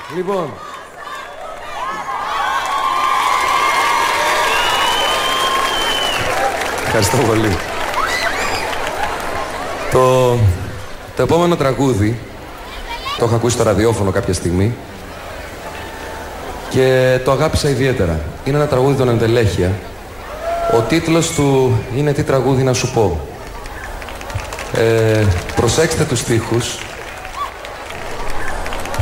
Λοιπόν, ευχαριστώ πολύ. Το επόμενο τραγούδι το έχω ακούσει στο ραδιόφωνο κάποια στιγμή και το αγάπησα ιδιαίτερα. Είναι ένα τραγούδι των Εντελέχεια. Ο τίτλος του είναι «Τι τραγούδι να σου πω». Προσέξτε τους στίχους.